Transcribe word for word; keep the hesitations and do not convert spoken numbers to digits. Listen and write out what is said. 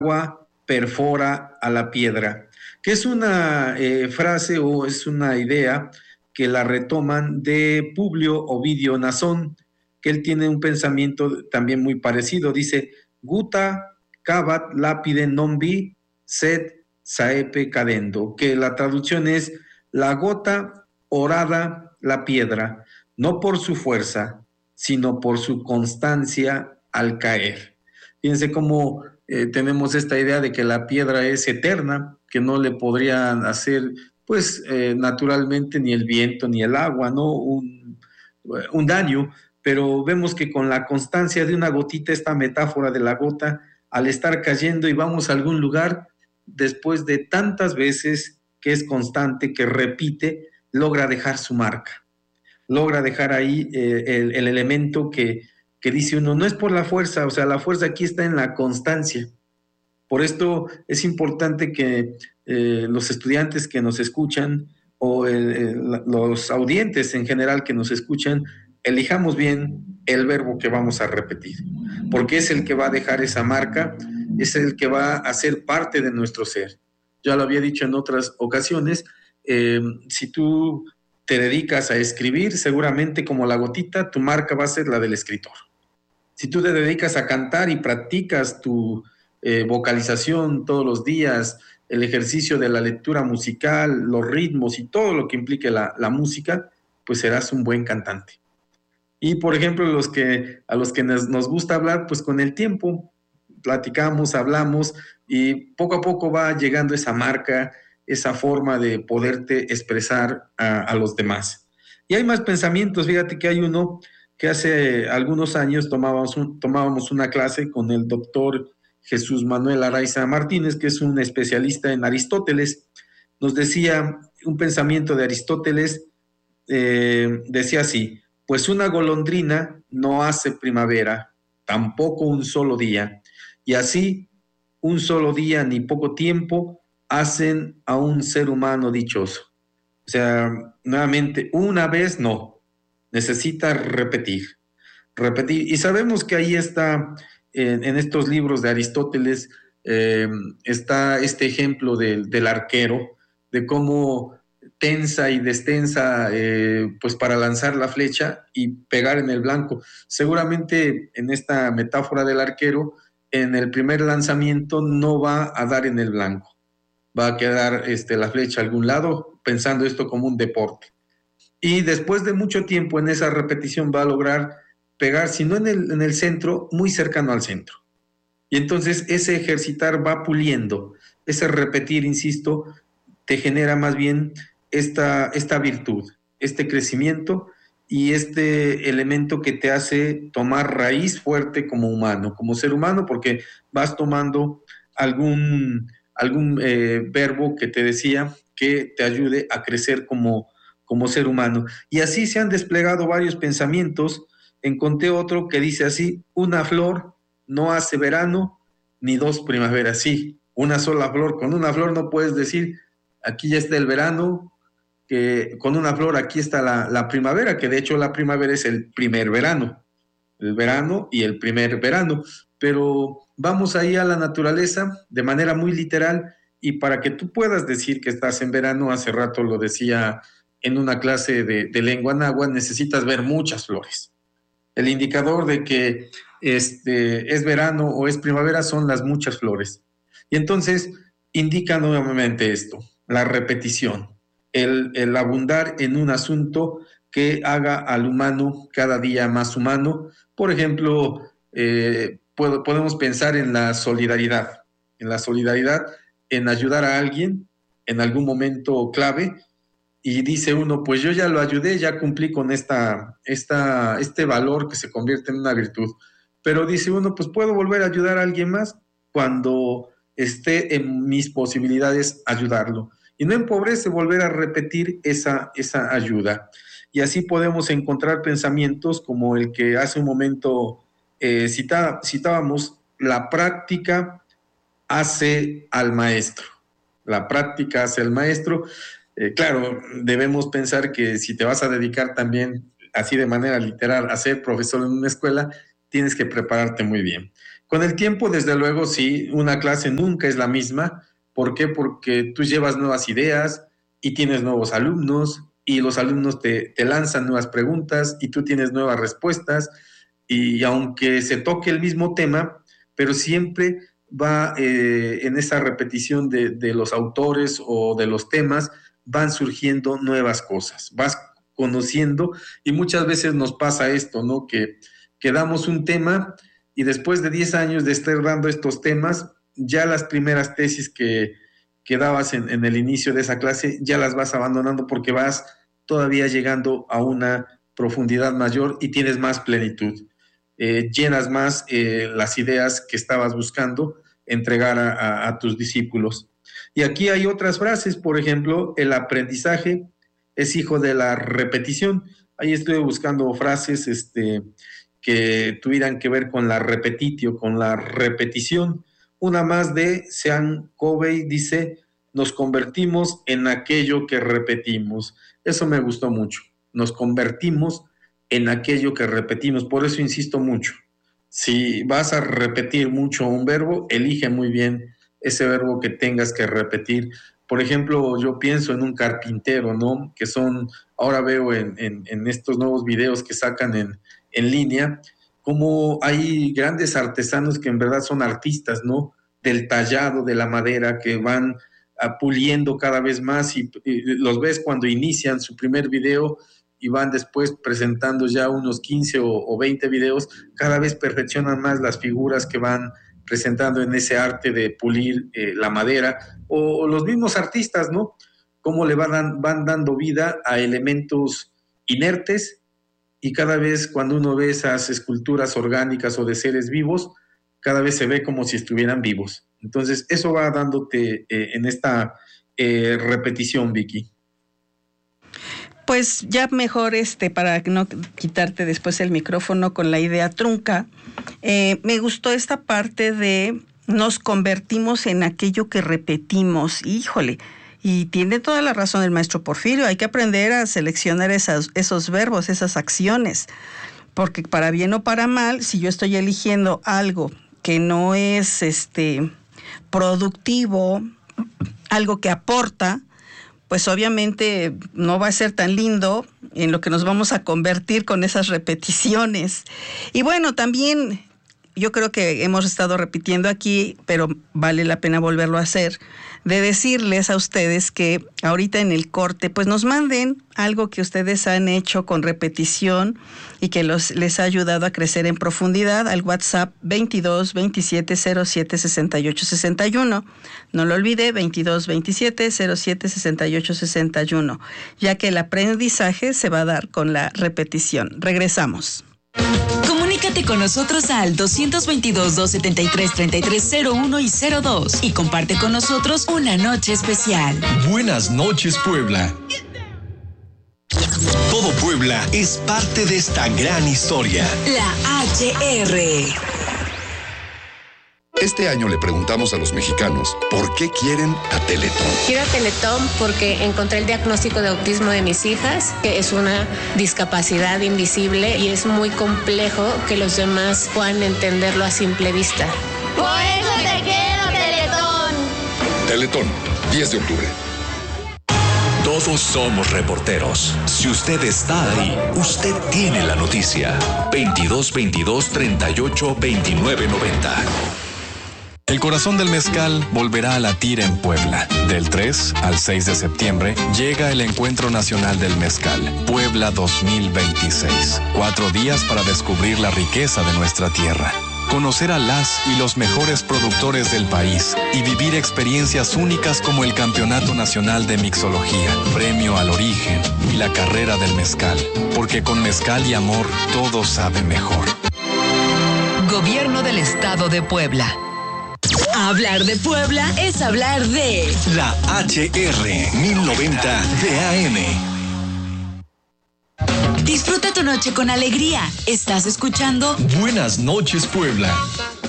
agua perfora a la piedra, que es una eh, frase o es una idea que la retoman de Publio Ovidio Nasón, que él tiene un pensamiento también muy parecido. Dice, guta cavat lapide non vi, sed saepe cadendo, que la traducción es, la gota orada la piedra, no por su fuerza, sino por su constancia al caer. Fíjense cómo eh, tenemos esta idea de que la piedra es eterna, que no le podrían hacer, pues, eh, naturalmente ni el viento ni el agua, ¿no? Un, un daño, pero vemos que con la constancia de una gotita, esta metáfora de la gota, al estar cayendo y vamos a algún lugar, después de tantas veces que es constante, que repite, logra dejar su marca, logra dejar ahí eh, el, el elemento que que dice uno, no es por la fuerza, o sea, la fuerza aquí está en la constancia. Por esto es importante que eh, los estudiantes que nos escuchan o eh, los audientes en general que nos escuchan, elijamos bien el verbo que vamos a repetir, porque es el que va a dejar esa marca, es el que va a ser parte de nuestro ser. Ya lo había dicho en otras ocasiones, eh, si tú te dedicas a escribir, seguramente como la gotita, tu marca va a ser la del escritor. Si tú te dedicas a cantar y practicas tu eh, vocalización todos los días, el ejercicio de la lectura musical, los ritmos y todo lo que implique la, la música, pues serás un buen cantante. Y por ejemplo, los que, a los que nos, nos gusta hablar, pues con el tiempo platicamos, hablamos y poco a poco va llegando esa marca, esa forma de poderte expresar a, a los demás. Y hay más pensamientos, fíjate que hay uno que hace algunos años tomábamos, un, tomábamos una clase con el doctor Jesús Manuel Araiza Martínez, que es un especialista en Aristóteles. Nos decía un pensamiento de Aristóteles, eh, decía así, pues una golondrina no hace primavera, tampoco un solo día, y así un solo día ni poco tiempo hacen a un ser humano dichoso. O sea, nuevamente, una vez no, necesita repetir, repetir. Y sabemos que ahí está, en, en estos libros de Aristóteles, eh, está este ejemplo del, del arquero, de cómo tensa y destensa, eh, pues para lanzar la flecha y pegar en el blanco. Seguramente en esta metáfora del arquero, en el primer lanzamiento no va a dar en el blanco, va a quedar este, la flecha a algún lado, pensando esto como un deporte. Y después de mucho tiempo en esa repetición va a lograr pegar, si no en el, en el centro, muy cercano al centro. Y entonces ese ejercitar va puliendo, ese repetir, insisto, te genera más bien esta, esta virtud, este crecimiento y este elemento que te hace tomar raíz fuerte como humano, como ser humano, porque vas tomando algún, algún eh, verbo que te decía que te ayude a crecer como, como ser humano. Y así se han desplegado varios pensamientos. Encontré otro que dice así, una flor no hace verano ni dos primaveras. Sí, una sola flor. Con una flor no puedes decir, aquí ya está el verano, que con una flor aquí está la, la primavera, que de hecho la primavera es el primer verano, el verano y el primer verano. Pero vamos ahí a la naturaleza de manera muy literal y para que tú puedas decir que estás en verano, hace rato lo decía en una clase de, de lengua náhuatl, necesitas ver muchas flores. El indicador de que este, es verano o es primavera son las muchas flores. Y entonces indica nuevamente esto, la repetición, el, el abundar en un asunto que haga al humano cada día más humano. Por ejemplo, eh, puedo, podemos pensar en la solidaridad, en la solidaridad, en ayudar a alguien en algún momento clave, y dice uno, pues yo ya lo ayudé, ya cumplí con esta, esta, este valor que se convierte en una virtud. Pero dice uno, pues puedo volver a ayudar a alguien más cuando esté en mis posibilidades ayudarlo. Y no empobrece volver a repetir esa, esa ayuda. Y así podemos encontrar pensamientos como el que hace un momento eh, cita, citábamos, la práctica hace al maestro. La práctica hace al maestro. Eh, claro, debemos pensar que si te vas a dedicar también así de manera literal a ser profesor en una escuela, tienes que prepararte muy bien. Con el tiempo, desde luego, sí, una clase nunca es la misma. ¿Por qué? Porque tú llevas nuevas ideas y tienes nuevos alumnos y los alumnos te, te lanzan nuevas preguntas y tú tienes nuevas respuestas y aunque se toque el mismo tema, pero siempre va eh, en esa repetición de, de los autores o de los temas, van surgiendo nuevas cosas, vas conociendo y muchas veces nos pasa esto, ¿no? Que, que damos un tema y después de diez años de estar dando estos temas, ya las primeras tesis que, que dabas en, en el inicio de esa clase, ya las vas abandonando porque vas todavía llegando a una profundidad mayor y tienes más plenitud. Eh, llenas más eh, las ideas que estabas buscando entregar a, a, a tus discípulos. Y aquí hay otras frases, por ejemplo, el aprendizaje es hijo de la repetición. Ahí estoy buscando frases este, que tuvieran que ver con la repetitio, con la repetición. Una más de Sean Covey dice, nos convertimos en aquello que repetimos. Eso me gustó mucho. Nos convertimos en aquello que repetimos. Por eso insisto mucho. Si vas a repetir mucho un verbo, elige muy bien ese verbo que tengas que repetir. Por ejemplo, yo pienso en un carpintero, ¿no? Que son, ahora veo en, en, en estos nuevos videos que sacan en, en línea, como hay grandes artesanos que en verdad son artistas, ¿no? Del tallado de la madera, que van uh, puliendo cada vez más y, y los ves cuando inician su primer video y van después presentando ya unos quince o, o veinte videos, cada vez perfeccionan más las figuras que van presentando en ese arte de pulir eh, la madera, o, o los mismos artistas, ¿no? Cómo le van, van dando vida a elementos inertes y cada vez cuando uno ve esas esculturas orgánicas o de seres vivos, cada vez se ve como si estuvieran vivos. Entonces, eso va dándote eh, en esta eh, repetición, Vicky. Pues ya mejor, este, para no quitarte después el micrófono con la idea trunca, eh, me gustó esta parte de nos convertimos en aquello que repetimos. Híjole, y tiene toda la razón el maestro Porfirio, hay que aprender a seleccionar esas, esos verbos, esas acciones, porque para bien o para mal, si yo estoy eligiendo algo que no es este productivo, algo que aporta, pues obviamente no va a ser tan lindo en lo que nos vamos a convertir con esas repeticiones. Y bueno, también yo creo que hemos estado repitiendo aquí, pero vale la pena volverlo a hacer, de decirles a ustedes que ahorita en el corte, pues nos manden algo que ustedes han hecho con repetición y que los, les ha ayudado a crecer en profundidad al WhatsApp veintidós veintisiete cero siete sesenta y ocho sesenta y uno. No lo olvide, veintidós veintisiete cero siete sesenta y ocho sesenta y uno, ya que el aprendizaje se va a dar con la repetición. Regresamos. Comunícate con nosotros al dos veintidós, doscientos setenta y tres, treinta y tres cero uno y cero dos y comparte con nosotros una noche especial. Buenas noches, Puebla. Todo Puebla es parte de esta gran historia. La H R. Este año le preguntamos a los mexicanos por qué quieren a Teletón. Quiero a Teletón porque encontré el diagnóstico de autismo de mis hijas, que es una discapacidad invisible y es muy complejo que los demás puedan entenderlo a simple vista. Por eso te quiero, Teletón. Teletón, diez de octubre. Todos somos reporteros. Si usted está ahí, usted tiene la noticia. veintidós veintidós, treinta y ocho, veintinueve noventa. El corazón del mezcal volverá a latir en Puebla. Del tres al seis de septiembre llega el Encuentro Nacional del Mezcal, Puebla dos mil veintiséis. Cuatro días para descubrir la riqueza de nuestra tierra, conocer a las y los mejores productores del país y vivir experiencias únicas como el Campeonato Nacional de Mixología, Premio al Origen y la Carrera del Mezcal. Porque con mezcal y amor todo sabe mejor. Gobierno del Estado de Puebla. Hablar de Puebla es hablar de La H R mil noventa de A M. Disfruta tu noche con alegría. Estás escuchando Buenas noches, Puebla.